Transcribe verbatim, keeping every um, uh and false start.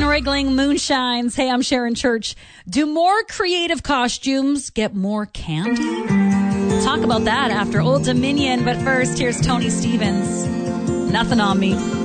wriggling moonshines. Hey, I'm Sharon Church. Do more creative costumes get more candy? We'll talk about that after Old Dominion, but first, here's Tony Stevens. Nothing on me.